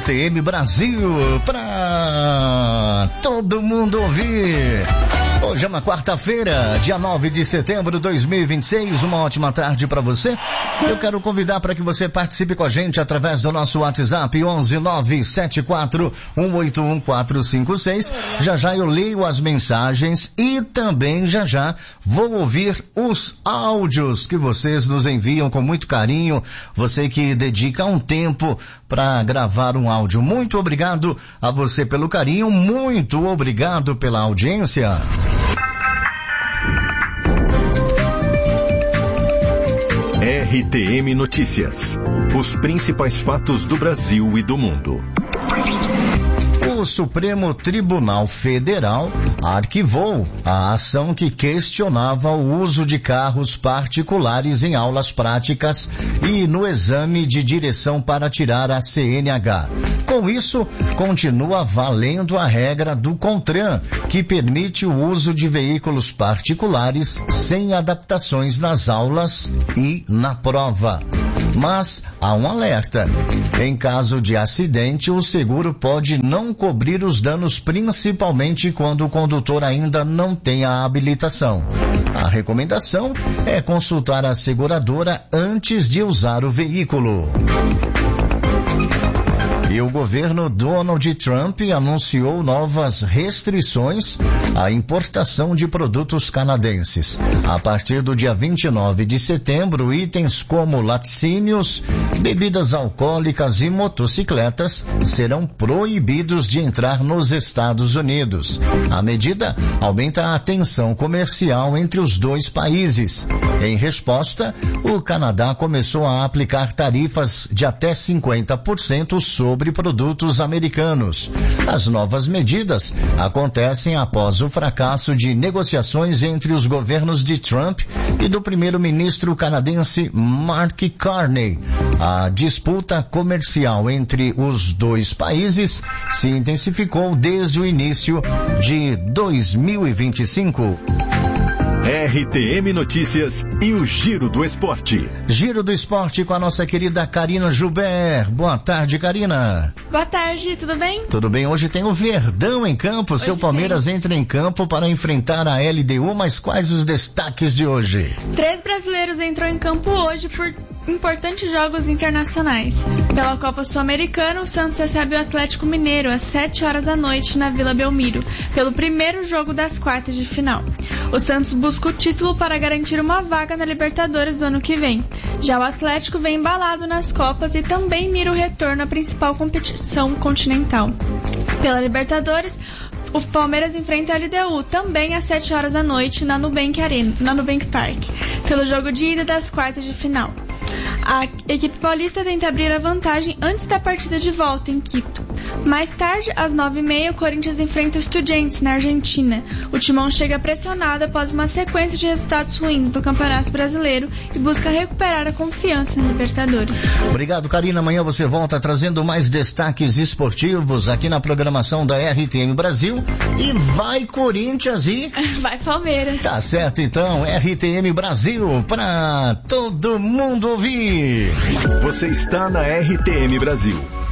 RTM Brasil, pra todo mundo ouvir. Hoje é uma quarta-feira, dia 9 de setembro de 2026, uma ótima tarde para você. Eu quero convidar para que você participe com a gente através do nosso WhatsApp 11974181456. Já eu leio as mensagens e também já vou ouvir os áudios que vocês nos enviam com muito carinho. Você que dedica um tempo para gravar um áudio. Muito obrigado a você pelo carinho, muito obrigado pela audiência. RTM Notícias. Os principais fatos do Brasil e do mundo. O Supremo Tribunal Federal arquivou a ação que questionava o uso de carros particulares em aulas práticas e no exame de direção para tirar a CNH. Com isso, continua valendo a regra do CONTRAN, que permite o uso de veículos particulares sem adaptações nas aulas e na prova. Mas há um alerta. Em caso de acidente, o seguro pode não cobrir os danos, principalmente quando o condutor ainda não tem a habilitação. A recomendação é consultar a seguradora antes de usar o veículo. E o governo Donald Trump anunciou novas restrições à importação de produtos canadenses. A partir do dia 29 de setembro, itens como laticínios, bebidas alcoólicas e motocicletas serão proibidos de entrar nos Estados Unidos. A medida aumenta a tensão comercial entre os dois países. Em resposta, o Canadá começou a aplicar tarifas de até 50% sobre produtos americanos. As novas medidas acontecem após o fracasso de negociações entre os governos de Trump e do primeiro-ministro canadense Mark Carney. A disputa comercial entre os dois países se intensificou desde o início de 2025. RTM Notícias e o Giro do Esporte. Giro do Esporte com a nossa querida Karina Joubert. Boa tarde, Karina. Boa tarde, tudo bem? Tudo bem, hoje tem o Verdão em campo. Seu Palmeiras entra em campo para enfrentar a LDU, mas quais os destaques de hoje? 3 brasileiros entram em campo hoje por importantes jogos internacionais. Pela Copa Sul-Americana, o Santos recebe o Atlético Mineiro às 7 horas da noite na Vila Belmiro, pelo primeiro jogo das quartas de final. O Santos busca o título para garantir uma vaga na Libertadores do ano que vem. Já o Atlético vem embalado nas Copas e também mira o retorno à principal competição continental. Pela Libertadores, o Palmeiras enfrenta a LDU também às 7 horas da noite na Nubank Park, pelo jogo de ida das quartas de final. A equipe paulista tenta abrir a vantagem antes da partida de volta em Quito. Mais tarde, às 9h30, o Corinthians enfrenta o Estudiantes na Argentina. O Timão chega pressionado após uma sequência de resultados ruins do Campeonato Brasileiro e busca recuperar a confiança na Libertadores. Obrigado, Karina. Amanhã você volta trazendo mais destaques esportivos aqui na programação da RTM Brasil. E vai Corinthians e... vai Palmeiras. Tá certo, então. RTM Brasil pra todo mundo ouvir. Você está na RTM Brasil.